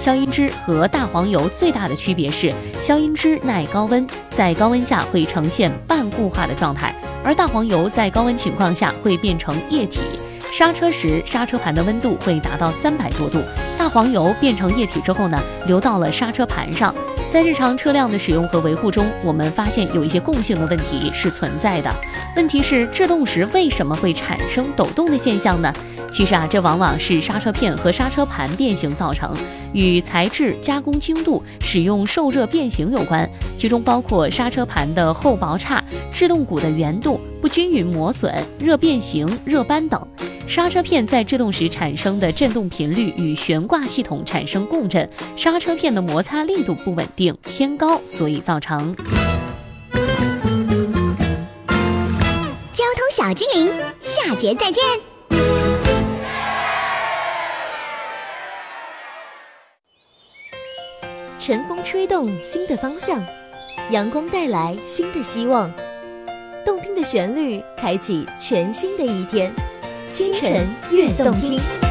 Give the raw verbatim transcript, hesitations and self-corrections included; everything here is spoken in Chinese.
消音脂和大黄油最大的区别是，消音脂耐高温，在高温下会呈现半固化的状态，而大黄油在高温情况下会变成液体。刹车时，刹车盘的温度会达到三百多度，大黄油变成液体之后呢，流到了刹车盘上。在日常车辆的使用和维护中，我们发现有一些共性的问题是存在的。问题是制动时为什么会产生抖动的现象呢？其实啊，这往往是刹车片和刹车盘变形造成，与材质、加工精度、使用受热变形有关，其中包括刹车盘的厚薄差、制动鼓的圆度不均匀磨损、热变形、热斑等。刹车片在制动时产生的振动频率与悬挂系统产生共振，刹车片的摩擦力度不稳定偏高，所以造成。 交通小精灵，下节再见。 晨风吹动新的方向，阳光带来新的希望，动听的旋律开启全新的一天。清晨悦动听。